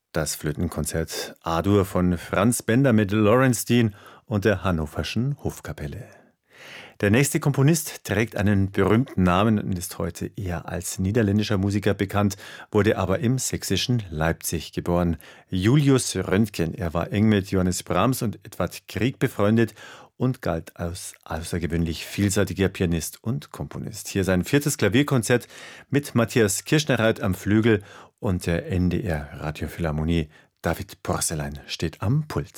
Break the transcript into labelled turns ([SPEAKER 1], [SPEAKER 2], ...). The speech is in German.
[SPEAKER 1] Das Flötenkonzert A-Dur von Franz Bender mit Lawrence Dean und der Hannoverschen Hofkapelle. Der nächste Komponist trägt einen berühmten Namen und ist heute eher als niederländischer Musiker bekannt, wurde aber im sächsischen Leipzig geboren. Julius Röntgen. Er war eng mit Johannes Brahms und Edvard Grieg befreundet und galt als außergewöhnlich vielseitiger Pianist und Komponist. Hier sein 4. Klavierkonzert mit Matthias Kirschner-Reit am Flügel und der NDR Radiophilharmonie. David Porcelein steht am Pult.